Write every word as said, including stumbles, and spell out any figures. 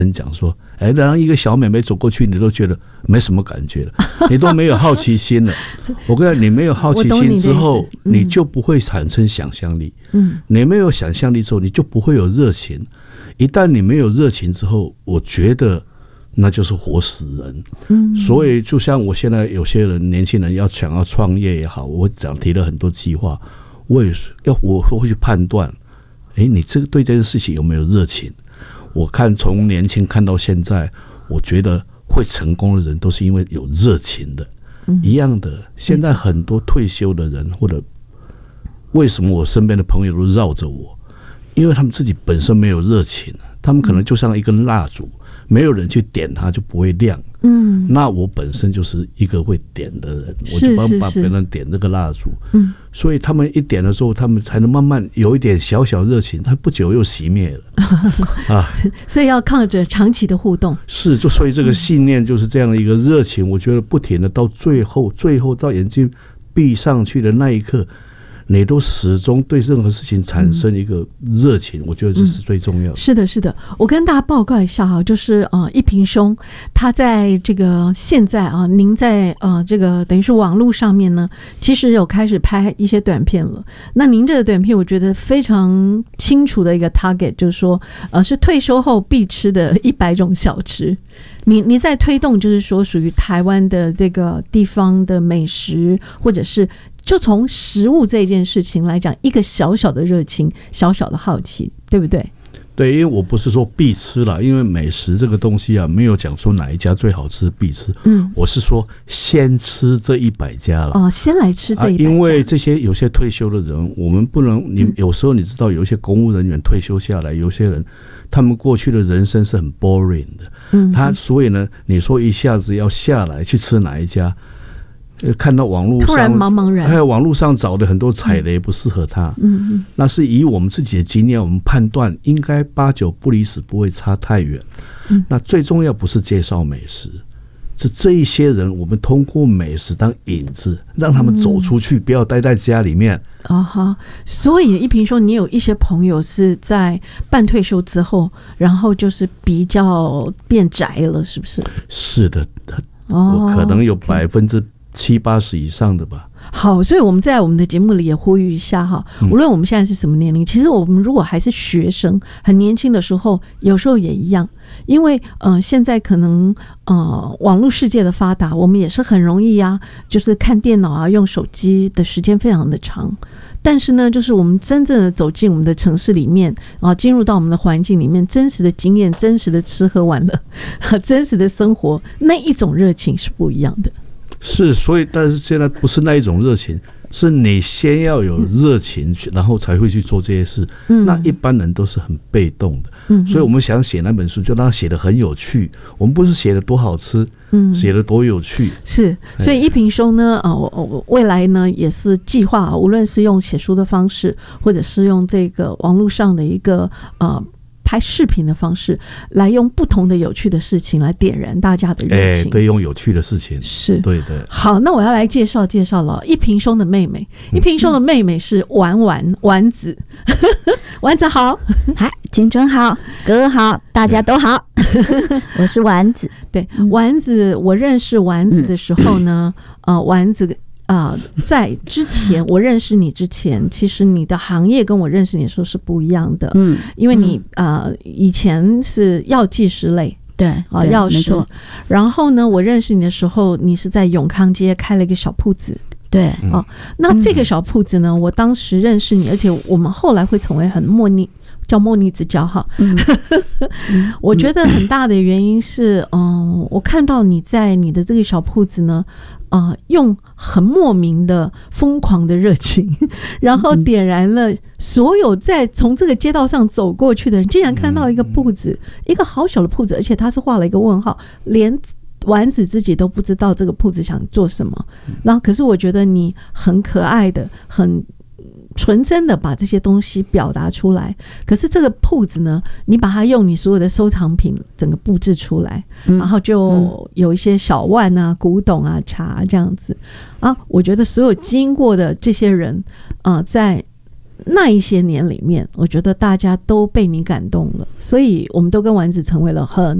人讲说，哎，让一个小妹妹走过去，你都觉得没什么感觉了，你都没有好奇心了。我跟你讲，你没有好奇心之后，你, 你就不会产生想象力。嗯，你没有想象力之后，你就不会有热情。一旦你没有热情之后，我觉得那就是活死人。嗯，所以就像我现在有些人年轻人要想要创业也好，我讲提了很多计划，我也要我会去判断，哎，你这个对这件事情有没有热情？我看从年轻看到现在，我觉得会成功的人都是因为有热情的。嗯，一样的，现在很多退休的人，或者为什么我身边的朋友都绕着我？因为他们自己本身没有热情，他们可能就像一根蜡烛，没有人去点它就不会亮。嗯，那我本身就是一个会点的人，我就帮把别人点这个蜡烛。嗯，所以他们一点的时候，他们才能慢慢有一点小小热情，他不久又熄灭了。啊， 所以要靠着长期的互动。 是，就所以这个信念就是这样的一个热情，我觉得不停的到最后，最后到眼睛闭上去的那一刻，你都始终对任何事情产生一个热情，嗯，我觉得这是最重要的。 嗯，是的，是的。我跟大家报告一下哈，就是呃，一平兄他在这个现在啊，您在呃这个等于是网络上面呢，其实有开始拍一些短片了。那您这个短片，我觉得非常清楚的一个 target， 就是说呃，是退休后必吃的一百种小吃。你你在推动，就是说属于台湾的这个地方的美食，或者是就从食物这件事情来讲，一个小小的热情，小小的好奇，对不对？ 对，因为我不是说必吃啦，因为美食这个东西啊，没有讲说哪一家最好吃必吃。嗯，我是说先吃这一百家了。 哦，先来吃这一百家。啊， 因为这些有些退休的人，我们不能，你有时候你知道，有一些公务人员退休下来，有些人他们过去的人生是很 boring 的。嗯，他所以呢，你说一下子要下来去吃哪一家？看到网络上突然茫茫然， 还有网络上找的很多踩雷不适合他，嗯嗯，那是以我们自己的经验，我们判断应该八九不离十，不会差太远。嗯，那最重要不是介绍美食，是这一些人，我们通过美食当引子，让他们走出去，嗯，不要待在家里面。 啊哈，所以一平说，你有一些朋友是在半退休之后，然后就是比较变宅了，是不是？ 是的，我可能有百分之七八十以上的吧。 好，所以我们在我们的节目里也呼吁一下哈，无论我们现在是什么年龄，嗯，其实我们如果还是学生，很年轻的时候，有时候也一样，因为呃，现在可能呃，网络世界的发达，我们也是很容易啊，就是看电脑啊，用手机的时间非常的长。但是呢，就是我们真正的走进我们的城市里面啊，进入到我们的环境里面，真实的经验、真实的吃喝玩乐、真实的生活，那一种热情是不一样的。 是，所以但是现在不是那一种热情，是你先要有热情，嗯，然后才会去做这些事。嗯，那一般人都是很被动的。嗯，所以我们想写那本书，就让它写得很有趣。我们不是写得多好吃，嗯，写得多有趣。 是，所以一平兄呢，呃，我未来呢也是计划，无论是用写书的方式，或者是用这个网络上的一个呃。拍视频的方式，来用不同的有趣的事情来点燃大家的热情。 欸，对，用有趣的事情， 是， 对对。 好，那我要来介绍介绍了一平兄的妹妹。一平兄的妹妹是丸丸丸子，丸子好， 嗨，青春好，哥哥好，大家都好。我是丸子， 对，丸子，我认识丸子的时候呢，嗯、呃，丸子。啊、呃，在之前我认识你之前，其实你的行业跟我认识你的时候是不一样的，嗯，因为你啊、呃、以前是药剂师类， 对啊，药师，然后呢，我认识你的时候，你是在永康街开了一个小铺子， 对， 哦、啊，那这个小铺子呢，我当时认识你，而且我们后来会成为很莫逆。叫莫逆之交哈，嗯、我觉得很大的原因是，嗯、呃，我看到你在你的这个小铺子呢，呃，用很莫名的疯狂的热情，然后点燃了所有在从这个街道上走过去的人，竟然看到一个铺子，一个好小的铺子，而且他是画了一个问号，连丸子自己都不知道这个铺子想做什么。然后，可是我觉得你很可爱的，很。纯真的把这些东西表达出来，可是这个铺子呢，你把它用你所有的收藏品整个布置出来，嗯、然后就有一些小碗啊、古董啊、茶这样子啊。我觉得所有经过的这些人啊、呃，在那一些年里面，我觉得大家都被你感动了，所以我们都跟丸子成为了很